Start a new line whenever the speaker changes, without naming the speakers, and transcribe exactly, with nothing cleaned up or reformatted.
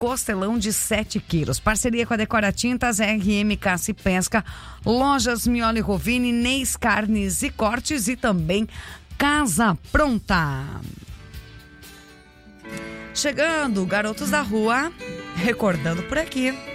costelão de sete quilos. Parceria com a Decora Tintas, R M Caça e Pesca, Lojas Mioli Rovini, Neis Carnes e Cortes e também Casa Pronta. Chegando, garotos da rua, recordando por aqui.